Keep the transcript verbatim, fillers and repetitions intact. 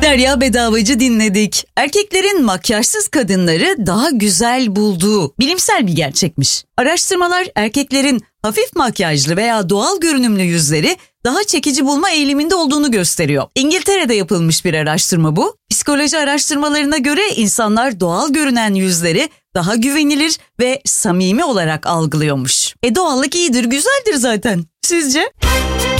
Derya Bedavacı dinledik. Erkeklerin makyajsız kadınları daha güzel bulduğu bilimsel bir gerçekmiş. Araştırmalar erkeklerin hafif makyajlı veya doğal görünümlü yüzleri daha çekici bulma eğiliminde olduğunu gösteriyor. İngiltere'de yapılmış bir araştırma bu. Psikoloji araştırmalarına göre insanlar doğal görünen yüzleri daha güvenilir ve samimi olarak algılıyormuş. E doğallık iyidir, güzeldir zaten. Sizce?